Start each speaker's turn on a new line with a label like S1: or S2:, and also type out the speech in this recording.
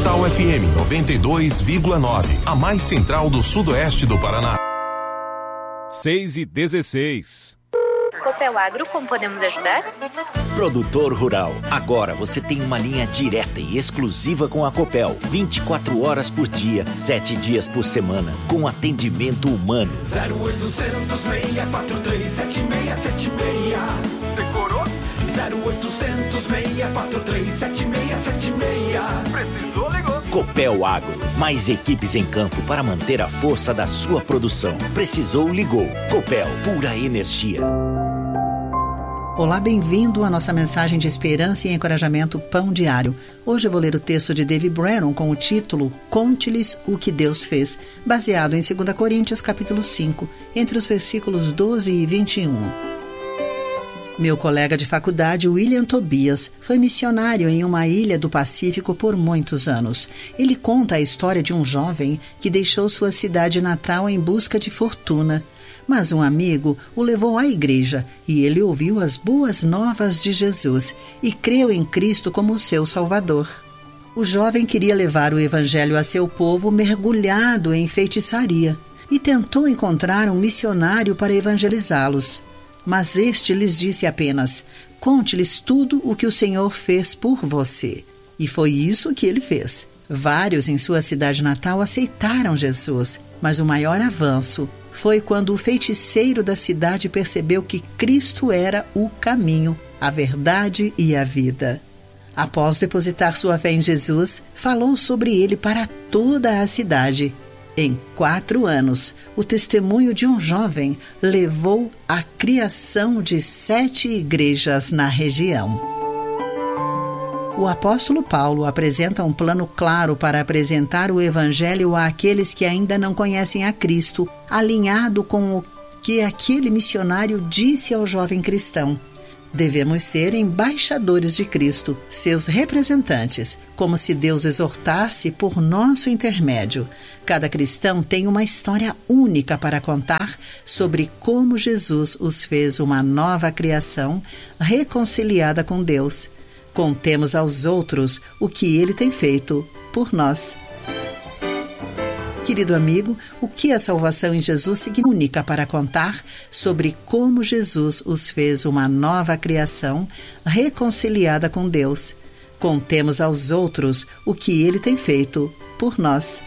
S1: Cristal FM 92,9, a mais central do sudoeste do Paraná.
S2: 6:16.
S3: Copel Agro, como podemos ajudar?
S4: Produtor rural, agora você tem uma linha direta e exclusiva com a Copel, 24 horas por dia, 7 dias por semana, com atendimento humano.
S5: 0800 643 7676. Decorou? 0800 643 7676. Precisou, ligou.
S4: Copel Agro, mais equipes em campo para manter a força da sua produção. Precisou, ligou. Copel, pura energia.
S6: Olá, bem-vindo à nossa mensagem de esperança e encorajamento Pão Diário. Hoje eu vou ler o texto de David Branham com o título Conte-lhes o que Deus fez, baseado em 2 Coríntios capítulo 5, entre os versículos 12 e 21. Meu colega de faculdade, William Tobias, foi missionário em uma ilha do Pacífico por muitos anos. Ele conta a história de um jovem que deixou sua cidade natal em busca de fortuna. Mas um amigo o levou à igreja e ele ouviu as boas novas de Jesus e creu em Cristo como seu Salvador. O jovem queria levar o evangelho a seu povo mergulhado em feitiçaria e tentou encontrar um missionário para evangelizá-los. Mas este lhes disse apenas: conte-lhes tudo o que o Senhor fez por você. E foi isso que ele fez. Vários em sua cidade natal aceitaram Jesus, mas o maior avanço foi quando o feiticeiro da cidade percebeu que Cristo era o caminho, a verdade e a vida. Após depositar sua fé em Jesus, falou sobre ele para toda a cidade. Em 4 anos, o testemunho de um jovem levou à criação de 7 igrejas na região. O apóstolo Paulo apresenta um plano claro para apresentar o evangelho àqueles que ainda não conhecem a Cristo, alinhado com o que aquele missionário disse ao jovem cristão. Devemos ser embaixadores de Cristo, seus representantes, como se Deus exortasse por nosso intermédio. Cada cristão tem uma história única para contar sobre como Jesus os fez uma nova criação, reconciliada com Deus. Contemos aos outros o que Ele tem feito por nós. Querido amigo, o que a salvação em Jesus significa única para contar sobre como Jesus os fez uma nova criação, reconciliada com Deus. Contemos aos outros o que Ele tem feito por nós.